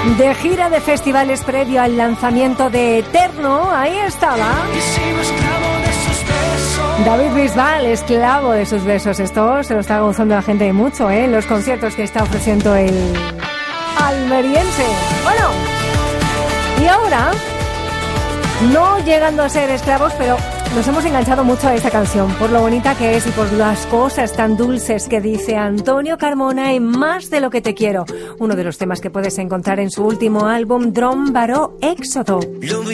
De gira de festivales previo al lanzamiento de Eterno, ahí estaba David Bisbal, esclavo de sus besos. Esto se lo está gozando la gente mucho, en los conciertos que está ofreciendo el almeriense. Bueno, y ahora, no llegando a ser esclavos, pero nos hemos enganchado mucho a esta canción por lo bonita que es y por las cosas tan dulces que dice Antonio Carmona en Más de lo que te quiero, uno de los temas que puedes encontrar en su último álbum Drum Baró Éxodo.